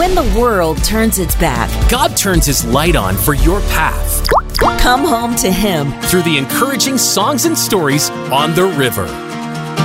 When the world turns its back, God turns His light on for your path. come home to Him Through the encouraging songs and stories on the river.